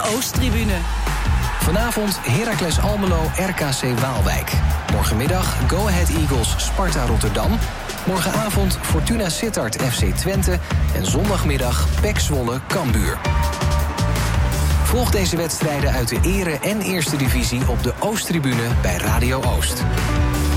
Oosttribune. Vanavond Heracles Almelo RKC Waalwijk. Morgenmiddag Go Ahead Eagles Sparta Rotterdam. Morgenavond Fortuna Sittard FC Twente. En zondagmiddag PEC Zwolle Cambuur. Volg deze wedstrijden uit de Ere- en Eerste Divisie op de Oosttribune bij Radio Oost.